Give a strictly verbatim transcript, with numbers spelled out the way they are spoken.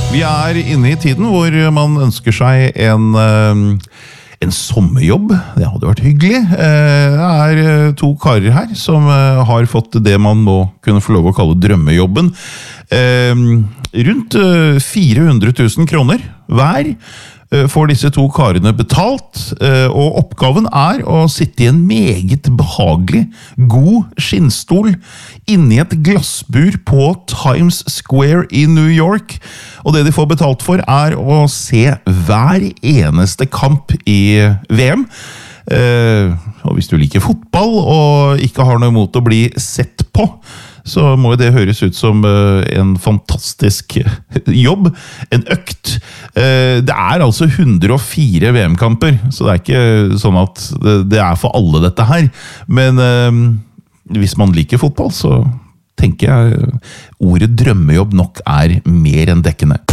Vi er inne i tiden hvor man ønsker seg en, en sommerjobb. Det hadde vært hyggelig. Det er to karer her som har fått det man må kunne få lov å kalle drømmejobben. Rundt fire hundre tusen kroner hver får disse to karene betalt, og oppgaven er å sitte i en meget behagelig, god skinnstol inni et glassbur på Times Square i New York. Og det de får betalt for er å se hver eneste kamp i V M. Og hvis du liker fotball og ikke har noe imot å bli sett på, så må det høres ut som en fantastisk jobb, en økt. Det er altså hundre og fire V M-kamper, så det er ikke sånn at det er for alle dette her. Men hvis man liker fotball, så tenker jeg ordet drømmejobb nok er mer enn dekkende.